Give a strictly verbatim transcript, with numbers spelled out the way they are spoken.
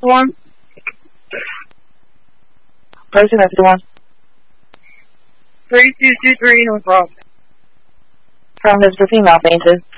One. Person after the one. three two two three North Rock. From this for female fainted.